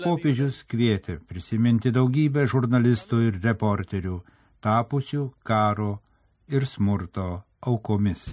Popiežius kvietė prisiminti daugybę žurnalistų ir reporterių, tapusių karo ir smurto aukomis.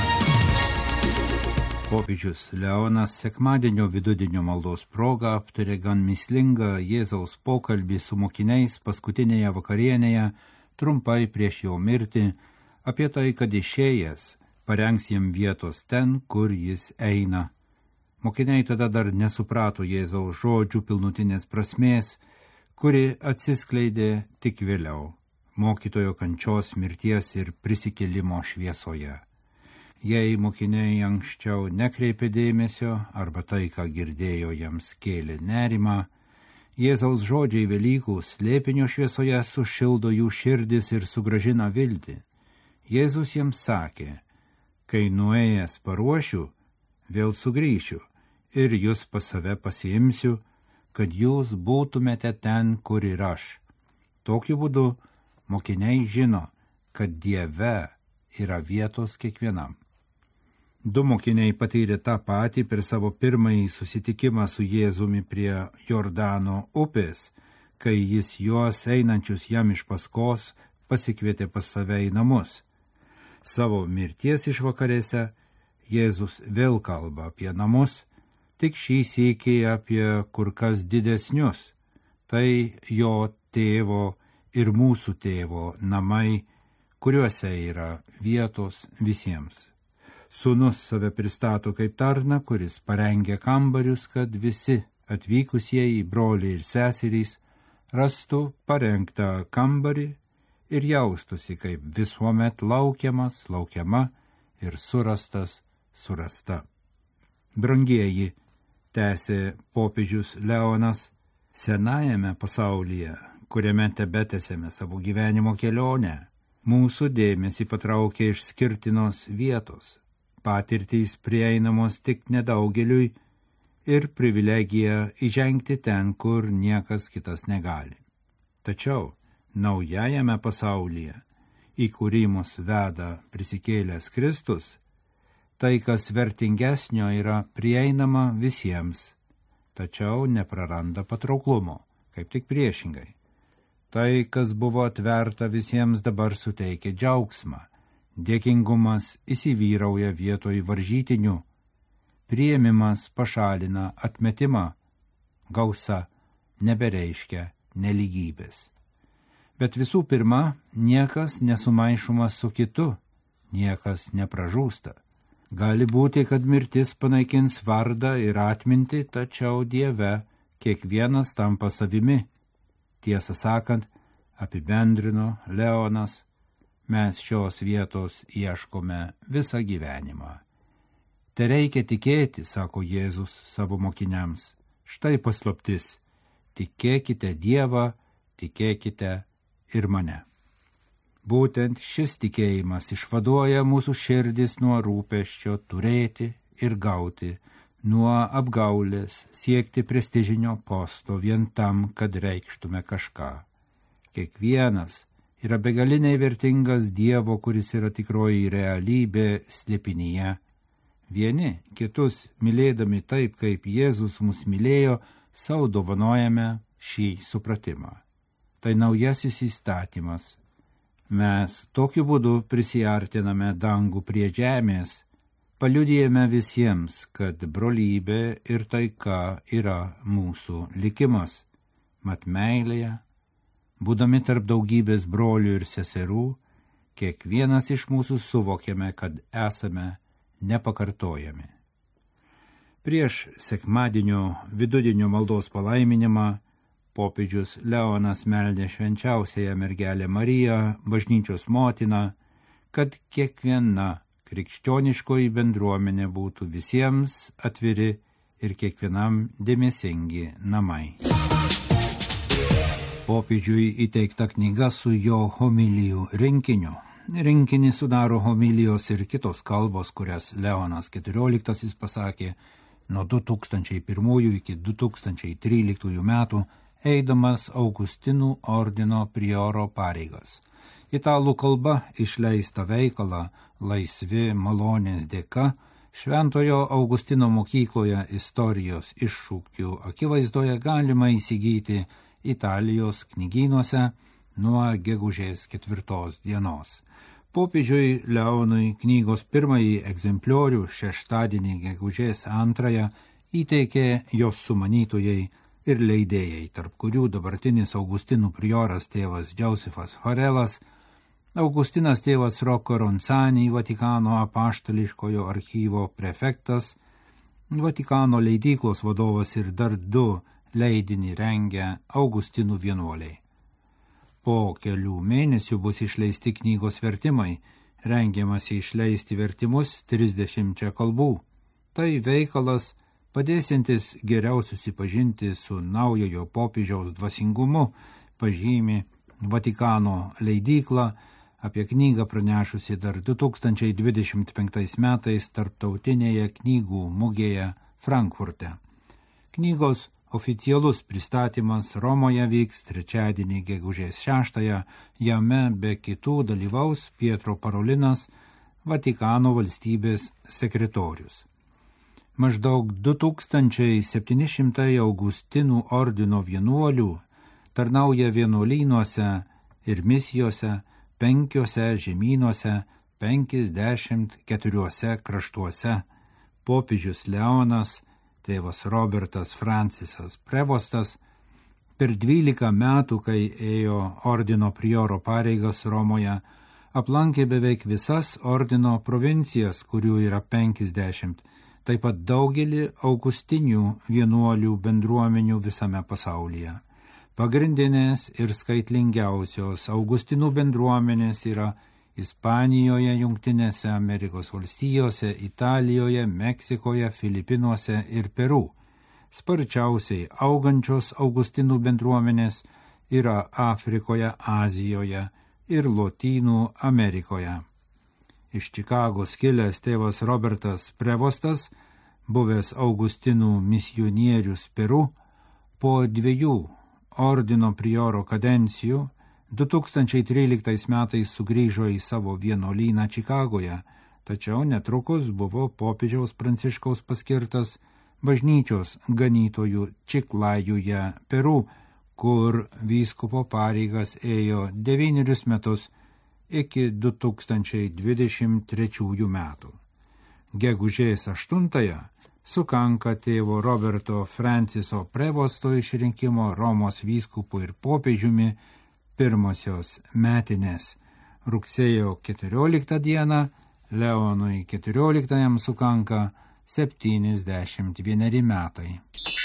Popiežius Leonas sekmadienio vidudienio maldos proga aptarė gan mįslingą Jėzaus pokalbį su mokiniais paskutinėje vakarienėje, trumpai prieš jo mirtį, apie tai, kad išėjęs parengs jam vietos ten, kur jis eina. Mokiniai tada dar nesuprato Jėzaus žodžių pilnutinės prasmės, kuri atsiskleidė tik vėliau, mokytojo kančios, mirties ir prisikėlimo šviesoje. Jei mokiniai anksčiau nekreipė dėmesio arba tai, ką girdėjo, jiems kėlė nerimą, Jėzaus žodžiai Velykų slėpinio šviesoje sušildo jų širdis ir sugrąžina viltį. Jėzus jiems sakė, kai nuėjęs paruošiu, vėl sugrįšiu ir jūs pas save pasiimsiu, kad jūs būtumėte ten, kur ir aš. Tokiu būdu mokiniai žino, kad Dieve yra vietos kiekvienam. Du mokiniai patyrė tą patį per savo pirmąjį susitikimą su Jėzumi prie Jordano upės, kai jis juos einančius jam iš paskos pasikvietė pas save į namus. Savo mirties išvakarėse Jėzus vėl kalba apie namus, tik šį sykį apie kur kas didesnius. Tai jo tėvo ir mūsų tėvo namai, kuriuose yra vietos visiems. Sūnus save pristato kaip tarną, kuris parengia kambarius, kad visi atvykusieji broliai ir seserys rastų parengtą kambarį ir jaustųsi kaip visuomet laukiama ir surasta. Brangieji, tęsė popiežius Leonas, senajame pasaulyje, kuriame tebetęsėme savo gyvenimo kelionę, mūsų dėmesį patraukė išskirtinos vietos, patirtys prieinamos tik nedaugeliui ir privilegija įžengti ten, kur niekas kitas negali. Tačiau naujajame pasaulyje, į kurį mus veda prisikėlęs Kristus, tai, kas vertingesnio, yra prieinama visiems, tačiau nepraranda patrauklumo, kaip tik priešingai. Tai, kas buvo atverta visiems, dabar suteikia džiaugsmą, dėkingumas įsivyrauja vietoj varžytinių, priėmimas pašalina atmetimą, gausa nebereiškia nelygybės. Bet visų pirma, niekas nesumaišomas su kitu, niekas nepražūsta. Gali būti, kad mirtis panaikins vardą ir atmintį, tačiau Dieve kiekvienas tampa savimi. Tiesą sakant, apibendrino Leonas, mes šios vietos ieškome visą gyvenimą. Te reikia tikėti, sako Jėzus savo mokiniams. Štai paslaptis. Tikėkite Dievą, tikėkite ir mane. Būtent šis tikėjimas išvaduoja mūsų širdis nuo rūpesčio turėti ir gauti, nuo apgaulės siekti prestižinio posto vien tam, kad reikštume kažką. Kiekvienas yra begaliniai vertingas Dievo, kuris yra tikroji realybė slėpinyje. Vieni kitus mylėdami taip, kaip Jėzus mus mylėjo, sau dovanojame šį supratimą. Tai naujasis įstatymas. Mes tokiu būdu prisiartiname dangų prie žemės, paliudijame visiems, kad brolybė ir taika yra mūsų likimas. Mat meilėje, būdami tarp daugybės brolių ir seserų, kiekvienas iš mūsų suvokiame, kad esame nepakartojami. Prieš sekmadienio vidudienio maldos palaiminimą popiežius Leonas meldė švenčiausiąją mergelę Mariją, bažnyčios motiną, kad kiekviena krikščioniškoji bendruomenė būtų visiems atviri ir kiekvienam dėmesingi namai. Popiežiui įteikta knyga su jo homilijų rinkiniu. Rinkinį sudaro homilijos ir kitos kalbos, kurias Leonas XIV pasakė nuo 2001 iki 2013 metų, eidamas Augustinų ordino prioro pareigas. Italų kalba išleista veikalą Laisvi malonės dėka Šventojo Augustino mokykloje istorijos iššūkių akivaizdoje galima įsigyti Italijos knygynuose nuo gegužės 4 dienos. Popiežiui Leonui knygos pirmąjį egzempliorių šeštadienį gegužės 2 įteikė jos sumanytojai ir leidėjai, tarp kurių dabartinis Augustinų prioras tėvas Džiausefas Farelas, Augustinas tėvas Rocco Ronzani, Vatikano apaštališkojo archyvo prefektas, Vatikano leidyklos vadovas ir dar 2 leidinį rengę Augustinų vienuoliai. Po kelių mėnesių bus išleisti knygos vertimai, rengiamasi išleisti vertimus 30 kalbų. Tai veikalas, padėsintis geriau susipažinti su naujojo popiežiaus dvasingumu, pažymi Vatikano leidykla, apie knygą pranešusi dar 2025 metais tarptautinėje knygų mugėje Frankfurte. Knygos oficialus pristatymas Romoje vyks trečiadienį gegužės 6, jame be kitų dalyvaus Pietro Parolinas, Vatikano valstybės sekretorius. Maždaug 2700 Augustinų ordino vienuolių tarnauja vienuolynuose ir misijose 5 žemynuose, 54 kraštuose. Popiežius Leonas, tėvas Robertas Francisas Prevostas, per 12 metų, kai ėjo ordino prioro pareigas Romoje, aplankė beveik visas ordino provincijas, kurių yra 50, taip pat daugelį augustinių vienuolių bendruomenių visame pasaulyje. Pagrindinės ir skaitlingiausios Augustinų bendruomenės yra Ispanijoje, Jungtinėse Amerikos valstijose, Italijoje, Meksikoje, Filipinuose ir Peru. Sparčiausiai augančios Augustinų bendruomenės yra Afrikoje, Azijoje ir Lotynų Amerikoje. Iš Čikagos kilęs tėvas Robertas Prevostas, buvęs Augustinų misionierius Peru, po 2 ordino prioro kadencijų 2013 metais sugrįžo į savo vienuolyną Čikagoje, tačiau netrukus buvo popiežiaus Pranciškaus paskirtas bažnyčios ganytojų Čiklajuje, Peru, kur vyskupo pareigas ėjo 9 metus iki 2023 metų. Gegužės 8 sukanka tėvo Roberto Franciso Prevosto išrinkimo Romos vyskupu ir popiežiumi pirmosios metinės. Rugsėjo 14 dieną Leonui 14 sukanka 71 metai.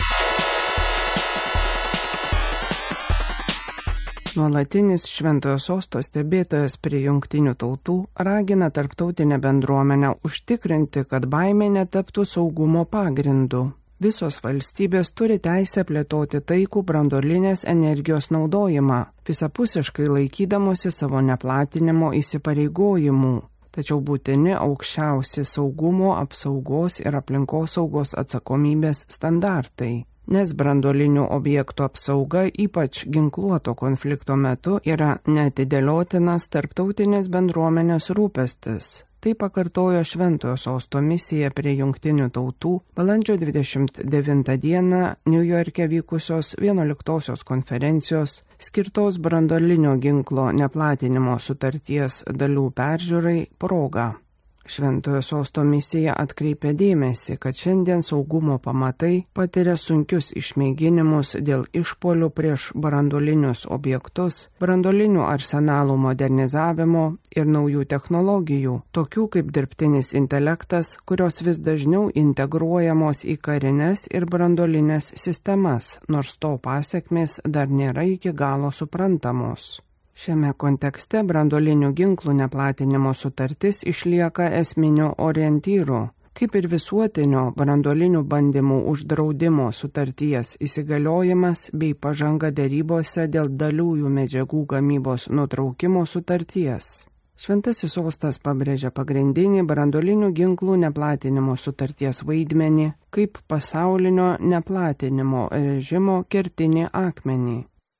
Nuolatinis Šventojo Sosto stebėtojas prie Jungtinių tautų ragina tarptautinę bendruomenę užtikrinti, kad baimė netaptų saugumo pagrindu. Visos valstybės turi teisę plėtoti taikų branduolinės energijos naudojimą, visapusiškai laikydamosi savo neplatinimo įsipareigojimų. Tačiau būtini aukščiausi saugumo, apsaugos ir aplinkosaugos atsakomybės standartai. Nes branduolinių objektų apsauga, ypač ginkluoto konflikto metu, yra neatidėliotinas tarptautinės bendruomenės rūpestis. Tai pakartojo Šventojo Sosto misija prie Jungtinių tautų balandžio 29 dieną Niujorke vykusios 11 konferencijos skirtos branduolinio ginklo neplatinimo sutarties dalių peržiūrai proga. Šventojo Sosto misija atkreipė dėmesį, kad šiandien saugumo pamatai patiria sunkius išmėginimus dėl išpuolių prieš branduolinius objektus, branduolinių arsenalų modernizavimo ir naujų technologijų, tokių kaip dirbtinis intelektas, kurios vis dažniau integruojamos į karines ir branduolinės sistemas, nors to pasekmės dar nėra iki galo suprantamos. Šiame kontekste branduolinių ginklų neplatinimo sutartis išlieka esminiu orientyru, kaip ir visuotinio branduolinių bandymų uždraudimo sutarties įsigaliojimas bei pažanga derybose dėl daliųjų medžiagų gamybos nutraukimo sutarties. Šventasis Sostas pabrėžia pagrindinį branduolinių ginklų neplatinimo sutarties vaidmenį kaip pasaulinio neplatinimo režimo kertinį akmenį.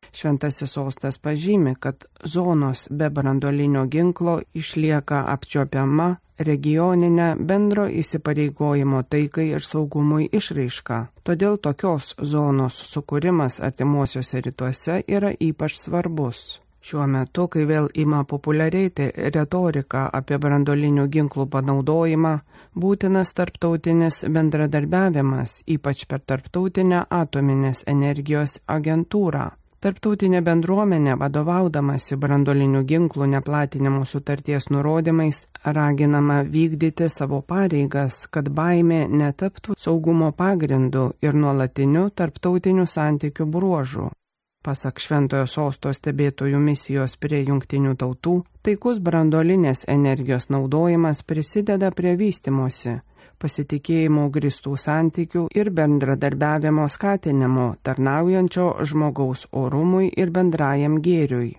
Šventasis sostas pažymi, kad zonos be branduolinio ginklo išlieka apčiuopiama regioninė bendro įsipareigojimo taikai ir saugumui išraiška. Todėl tokios zonos sukūrimas artimuosiuose rytuose yra ypač svarbus. Šiuo metu, kai vėl ima populiarėti retorika apie branduolinių ginklų panaudojimą, būtinas tarptautinis bendradarbiavimas, ypač per Tarptautinę atominės energijos agentūrą. Tarptautinė bendruomenė, vadovaudamasi branduolinių ginklų neplatinimo sutarties nurodymais, raginama vykdyti savo pareigas, kad baimė netaptų saugumo pagrindu ir nuolatiniu tarptautinių santykių bruožu. Pasak Šventojo Sosto stebėtojų misijos prie Jungtinių tautų, taikus branduolinės energijos naudojimas prisideda prie vystymosi, pasitikėjimo grįstų santykių ir bendradarbiavimo skatinimo, tarnaujančio žmogaus orumui ir bendrajam gėriui.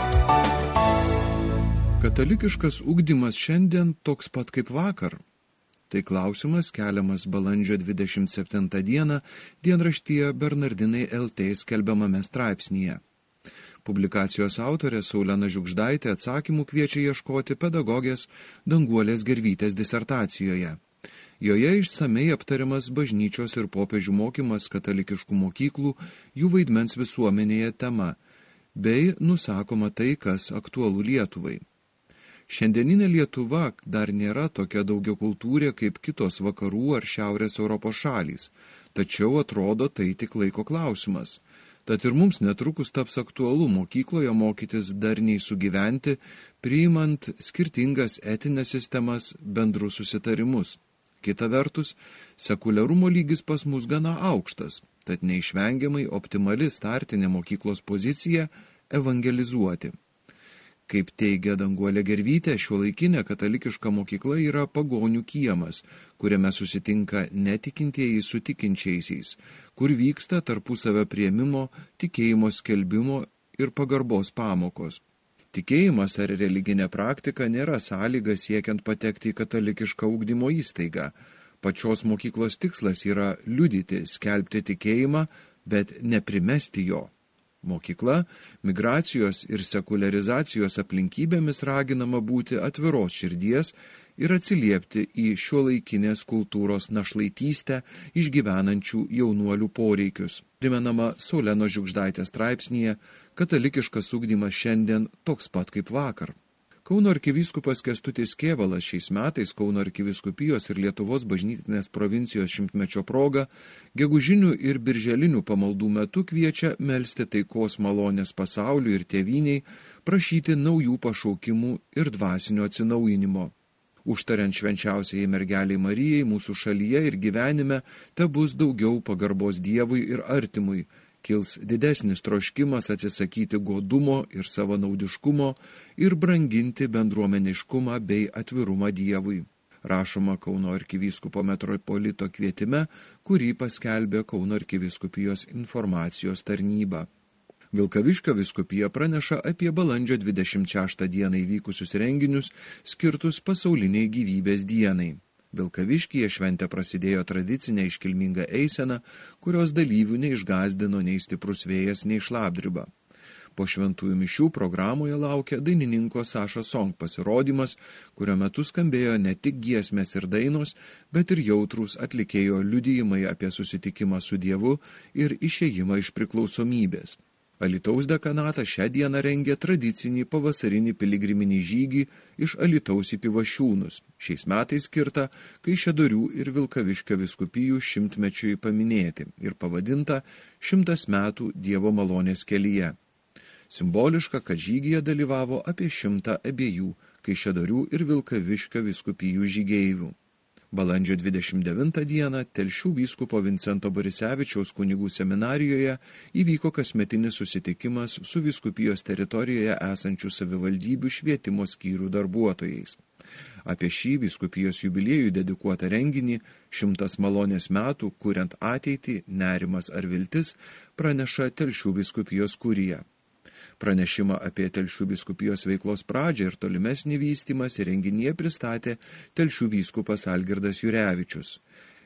Katalikiškas ugdymas šiandien toks pat kaip vakar. Tai klausimas keliamas balandžio 27 dieną dienraštyje Bernardinai LT skelbiamame straipsnyje. Publikacijos autorė Saulena Žiugždaitė atsakymų kviečia ieškoti pedagogės Danguolės Gervytės disertacijoje. Joje išsamei aptariamas bažnyčios ir popiežių mokymas katalikiškų mokyklų, jų vaidmens visuomenėje tema, bei nusakoma tai, kas aktualu Lietuvai. Šiandieninė Lietuva dar nėra tokia daugiakultūrė kaip kitos vakarų ar šiaurės Europos šalys, tačiau atrodo tai tik laiko klausimas. Tad ir mums netrukus taps aktualu mokykloje mokytis darniai sugyventi, priimant skirtingas etinės sistemas, bendrus susitarimus. Kita vertus, sekuliarumo lygis pas mus gana aukštas, tad neišvengiamai optimali startinė mokyklos pozicija evangelizuoti. Kaip teigia Danguolė Gervytė, šiuolaikinė katalikiška mokykla yra pagonių kiemas, kuriame susitinka netikintieji su tikinčiaisiais, kur vyksta tarpusavio priėmimo, tikėjimo skelbimo ir pagarbos pamokos. Tikėjimas ar religinė praktika nėra sąlyga siekiant patekti į katalikišką ugdymo įstaigą. Pačios mokyklos tikslas yra liudyti, skelbti tikėjimą, bet neprimesti jo. Mokykla migracijos ir sekuliarizacijos aplinkybėmis raginama būti atviros širdies ir atsiliepti į šiuolaikinės kultūros našlaitystę išgyvenančių jaunuolių poreikius. Primenama Saulenos Žiugždaitės straipsnyje Katalikiškas ugdymas šiandien toks pat kaip vakar. Kauno arkivyskupas Kęstutis Kėvalas šiais metais Kauno arkivyskupijos ir Lietuvos bažnytinės provincijos šimtmečio proga gegužinių ir birželinių pamaldų metu kviečia melsti taikos malonės pasauliui ir tėvyniai, prašyti naujų pašaukimų ir dvasinio atsinaujinimo. Užtariant švenčiausiai mergeliai Marijai mūsų šalyje ir gyvenime, te bus daugiau pagarbos Dievui ir artimui, kils didesnis troškimas atsisakyti godumo ir savanaudiškumo ir branginti bendruomeniškumą bei atvirumą Dievui. Rašoma Kauno arkivyskupo metropolito kvietime, kurį paskelbė Kauno arkivyskupijos informacijos tarnyba. Vilkaviškio vyskupija praneša apie balandžio 26 dieną įvykusius renginius skirtus pasauliniai gyvybės dienai. Vilkaviškyje šventė prasidėjo tradicinė iškilminga eisena, kurios dalyvių neišgazdino nei stiprus vėjas, nei šlapdriba. Po šventųjų mišių programoje laukia dainininko Saša Song pasirodymas, kurio metu skambėjo ne tik giesmės ir dainos, bet ir jautrūs atlikėjo liudijimai apie susitikimą su Dievu ir išėjimą iš priklausomybės. Alytaus dekanatas šią dieną rengė tradicinį pavasarinį piligriminį žygį iš Alytaus į Pivašiūnus, šiais metais skirtą Kaišiadorių ir Vilkaviškio vyskupijų šimtmečiui paminėti ir pavadinta 100 metų Dievo malonės kelyje. Simboliška, kad žygyje dalyvavo apie 100 abiejų Kaišiadorių ir Vilkaviškio vyskupijų žygeivių. Balandžio 29 dieną Telšių vyskupo Vincento Borisevičiaus kunigų seminarijoje įvyko kasmetinis susitikimas su vyskupijos teritorijoje esančių savivaldybių švietimo skyrių darbuotojais. Apie šį vyskupijos jubiliejų dedikuotą renginį 100 malonės metų, kuriant ateitį, nerimas ar viltis, praneša Telšių vyskupijos kurija. Pranešimą apie Telšių vyskupijos veiklos pradžią ir tolimesnį vystymąsi renginyje pristatė Telšių vyskupas Algirdas Jurevičius.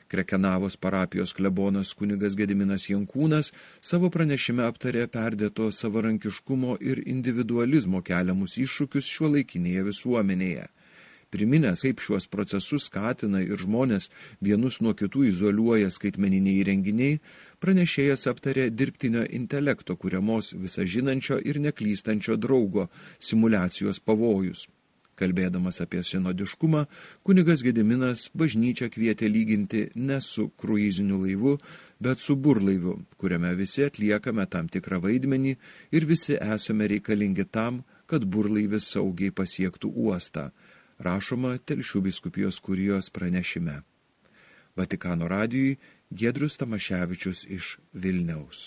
Krekenavos parapijos klebonas kunigas Gediminas Jankūnas savo pranešime aptarė perdėto savarankiškumo ir individualizmo keliamus iššūkius šiuolaikinėje visuomenėje. Priminęs, kaip šiuos procesus skatina ir žmonės vienus nuo kitų izoliuoja skaitmeniniai įrenginiai, pranešėjas aptarė dirbtinio intelekto kuriamos visažinančio ir neklystančio draugo simuliacijos pavojus. Kalbėdamas apie sinodiškumą, kunigas Gediminas bažnyčią kvietė lyginti ne su kruiziniu laivu, bet su burlaiviu, kuriame visi atliekame tam tikrą vaidmenį ir visi esame reikalingi tam, kad burlaivis saugiai pasiektų uostą. Rašoma Telšių vyskupijos kurijos pranešime. Vatikano radijui Giedrius Tamaševičius iš Vilniaus.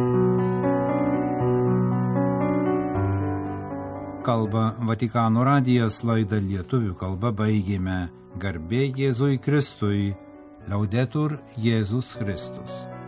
Kalba Vatikano radijas, laidą lietuvių kalba baigėme. Garbė Jėzui Kristui, Laudetur Jėzus Kristus.